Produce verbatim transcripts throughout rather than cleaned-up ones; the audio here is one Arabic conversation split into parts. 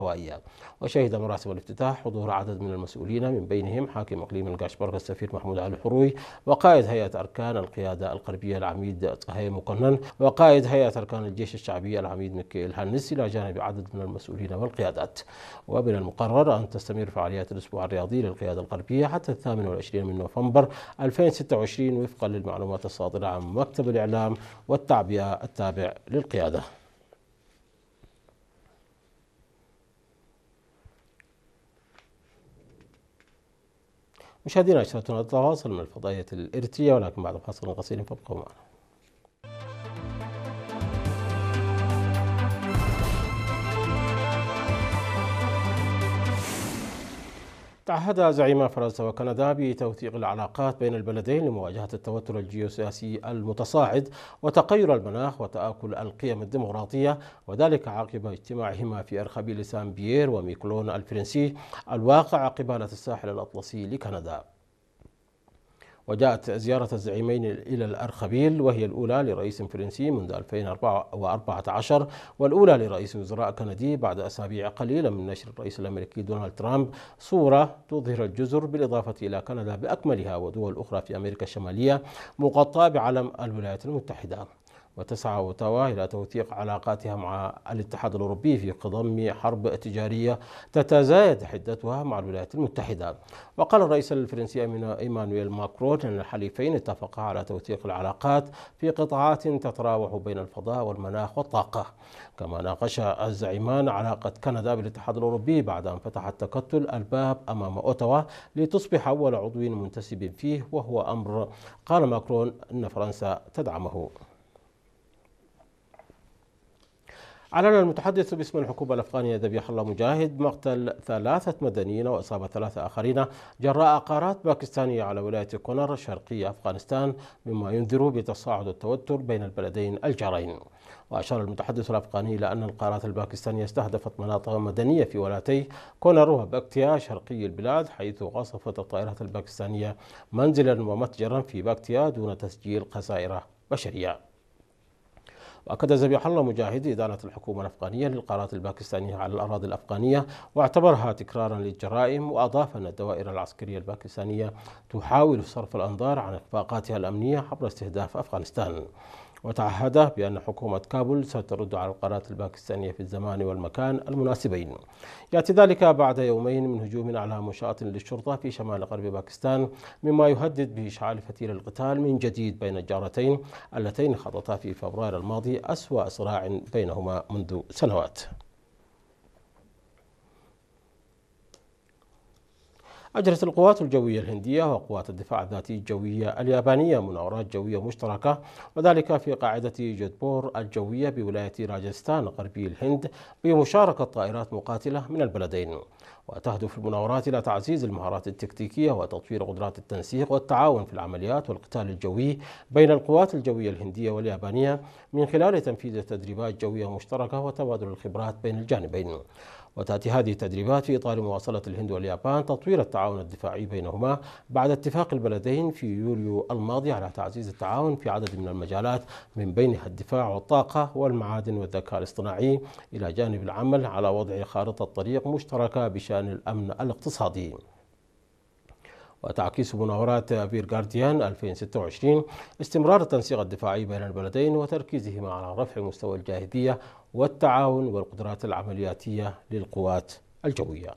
هوائية. وشهد مراسم الافتتاح حضور عدد من المسؤولين من بينهم حاكم إقليم القاشبرغ السفير محمود علي الحروي، وقائد هيئة أركان القيادة الغربية العميد طهي مكنن، وقائد هيئة أركان الجيش الشعبي العميد ميكائيل هانس، إلى جانب عدد من المسؤولين والقيادات. ومن المقرر أن تستمر فعاليات الأسبوع الرياضي للقيادة الغربية حتى الثامن والعشرين من نوفمبر ألفين وستة وعشرين وفقا للمعلومات الصادرة عن مكتب الإعلام والتعبئة التابع للقيادة. مشاهدينا، اشتركتنا التواصل من الفضائية الإريترية، ولكن بعد فاصل قصير فابقوا معنا. تعهد زعيما فرنسا وكندا بتوثيق العلاقات بين البلدين لمواجهة التوتر الجيوسياسي المتصاعد وتغير المناخ وتآكل القيم الديمقراطية، وذلك عقب اجتماعهما في أرخبيل سان بيير وميكلون الفرنسي الواقع قبالة الساحل الأطلسي لكندا. وجاءت زيارة الزعيمين إلى الأرخبيل وهي الأولى لرئيس فرنسي منذ ألفين وأربعة عشر والأولى لرئيس وزراء كندي بعد أسابيع قليلة من نشر الرئيس الأمريكي دونالد ترامب صورة تظهر الجزر بالإضافة إلى كندا بأكملها ودول أخرى في أمريكا الشمالية مغطاة بعلم الولايات المتحدة. وتسعى أوتاوا إلى توثيق علاقاتها مع الاتحاد الأوروبي في خضم حرب تجارية تتزايد حدتها مع الولايات المتحدة. وقال الرئيس الفرنسي إيمانويل ماكرون أن الحليفين اتفقا على توثيق العلاقات في قطاعات تتراوح بين الفضاء والمناخ والطاقة. كما ناقش الزعيمان علاقة كندا بالاتحاد الأوروبي بعد أن فتح التكتل الباب أمام أوتاوا لتصبح أول عضو منتسب فيه، وهو أمر قال ماكرون أن فرنسا تدعمه. أعلن المتحدث باسم الحكومة الأفغانية ذبيح الله مجاهد مقتل ثلاثة مدنيين وإصابة ثلاثة آخرين جراء غارات باكستانية على ولاية كونر شرقي أفغانستان، مما ينذر بتصاعد التوتر بين البلدين الجارين. وأشار المتحدث الأفغاني إلى أن الغارات الباكستانية استهدفت مناطق مدنية في ولايتي كونر وباكتيا شرقي البلاد، حيث قصفت الطائرات الباكستانية منزلا ومتجرا في باكتيا دون تسجيل خسائر بشرية. وأكد ذبيح الله مجاهد إدانة الحكومة الأفغانية للغارات الباكستانية على الأراضي الأفغانية واعتبرها تكرارا للجرائم، وأضاف أن الدوائر العسكرية الباكستانية تحاول صرف الأنظار عن إخفاقاتها الأمنية عبر استهداف أفغانستان. وتعهد بأن حكومة كابول سترد على القرارات الباكستانية في الزمان والمكان المناسبين. يأتي ذلك بعد يومين من هجوم على منشأة للشرطة في شمال غرب باكستان، مما يهدد بإشعال فتيل القتال من جديد بين الجارتين اللتين خاضتا في فبراير الماضي أسوأ صراع بينهما منذ سنوات. أجرت القوات الجوية الهندية وقوات الدفاع الذاتي الجوية اليابانية مناورات جوية مشتركة، وذلك في قاعدة جودبور الجوية بولاية راجستان غربي الهند بمشاركة طائرات مقاتلة من البلدين. وتهدف المناورات إلى تعزيز المهارات التكتيكية وتطوير قدرات التنسيق والتعاون في العمليات والقتال الجوي بين القوات الجوية الهندية واليابانية من خلال تنفيذ تدريبات جوية مشتركة وتبادل الخبرات بين الجانبين. وتأتي هذه التدريبات في إطار مواصلة الهند واليابان تطوير التعاون الدفاعي بينهما بعد اتفاق البلدين في يوليو الماضي على تعزيز التعاون في عدد من المجالات من بينها الدفاع والطاقة والمعادن والذكاء الاصطناعي، إلى جانب العمل على وضع خارطة طريق مشتركة بشأن الأمن الاقتصادي. وتعكس مناورات بير غارديان ألفين وستة وعشرين استمرار التنسيق الدفاعي بين البلدين وتركيزهما على رفع مستوى الجاهزية والتعاون والقدرات العملياتية للقوات الجوية.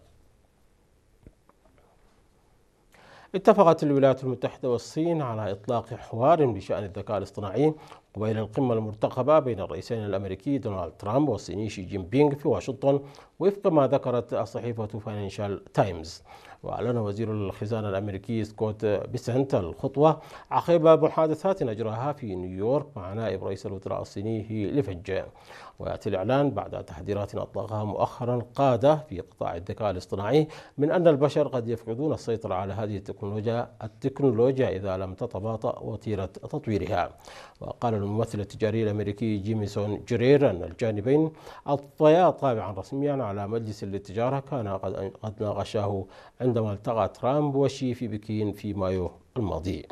اتفقت الولايات المتحدة والصين على إطلاق حوار بشأن الذكاء الاصطناعي قبيل القمة المرتقبة بين الرئيسين الأمريكي دونالد ترامب والصيني شي جين بينغ في واشنطن، وفق ما ذكرت صحيفة فاينانشال تايمز. وأعلن وزير الخزانة الأمريكي سكوت بيسنت الخطوة عقب محادثات أجراها في نيويورك مع نائب رئيس الوزراء الصيني هي ليفج. ويأتي الإعلان بعد تحذيرات أطلقها مؤخرا قادة في قطاع الذكاء الاصطناعي من أن البشر قد يفقدون السيطرة على هذه التكنولوجيا التكنولوجيا إذا لم تتباطأ وتيرة تطويرها. وقال الممثل التجاري الأمريكي جيميسون جرير أن الجانبين أضفيا طابعا رسميا على مجلس للتجارة كان قد ناقشاه عندما التقى ترامب وشي في بكين في مايو الماضي.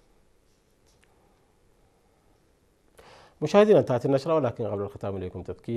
مشاهدينا، انتهت النشرة، ولكن قبل الختام إليكم تذكير